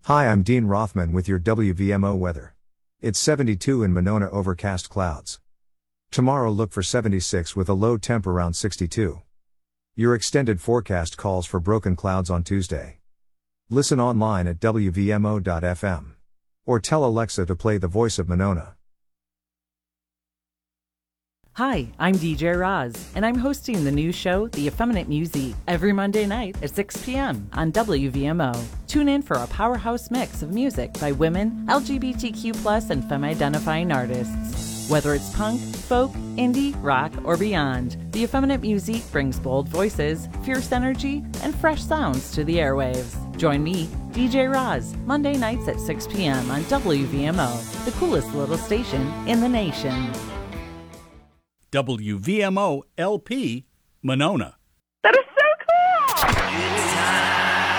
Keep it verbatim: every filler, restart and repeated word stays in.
Hi, I'm Dean Rothman with your W V M O weather. It's seventy-two in Monona, overcast clouds. Tomorrow look for seventy-six with a low temp around sixty-two. Your extended forecast calls for broken clouds on Tuesday. Listen online at W V M O dot F M. Or tell Alexa to play The Voice of Monona. Hi, I'm D J Roz, and I'm hosting the new show, The Effeminate Music, every Monday night at six p.m. on W V M O. Tune in for a powerhouse mix of music by women, L G B T Q plus, and femme-identifying artists. Whether it's punk, folk, indie, rock, or beyond, The Effeminate Music brings bold voices, fierce energy, and fresh sounds to the airwaves. Join me, D J Roz, Monday nights at six p.m. on W V M O, the coolest little station in the nation. W V M O L P, Monona.